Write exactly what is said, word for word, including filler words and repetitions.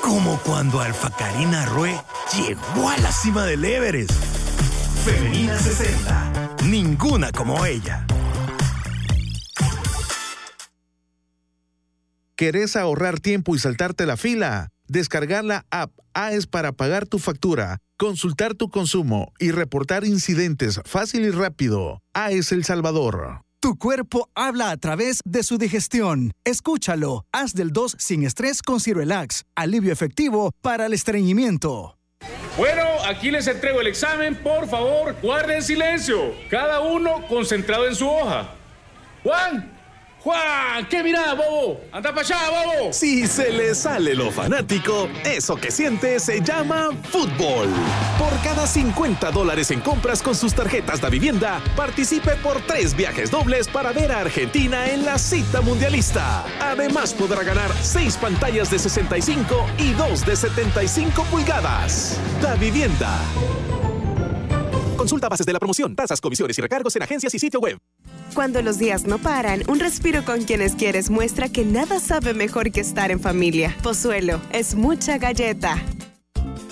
Como cuando Alfa Karina Rue llegó a la cima del Everest. Femenina sesenta. Ninguna como ella. ¿Querés ahorrar tiempo y saltarte la fila? Descargar la app AES para pagar tu factura, consultar tu consumo y reportar incidentes fácil y rápido. AES El Salvador. Tu cuerpo habla a través de su digestión. Escúchalo. Haz del dos sin estrés con Cirelax. Alivio efectivo para el estreñimiento. Bueno, aquí les entrego el examen. Por favor, guarden silencio. Cada uno concentrado en su hoja. Juan. ¡Juan! ¿Qué mirada, bobo? ¡Anda para allá, bobo! Si se le sale lo fanático, eso que siente se llama fútbol. Por cada cincuenta dólares en compras con sus tarjetas de vivienda, participe por tres viajes dobles para ver a Argentina en la cita mundialista. Además podrá ganar seis pantallas de sesenta y cinco y dos de setenta y cinco pulgadas. Da Vivienda. Consulta bases de la promoción, tasas, comisiones y recargos en agencias y sitio web. Cuando los días no paran, un respiro con quienes quieres muestra que nada sabe mejor que estar en familia. Pozuelo es mucha galleta.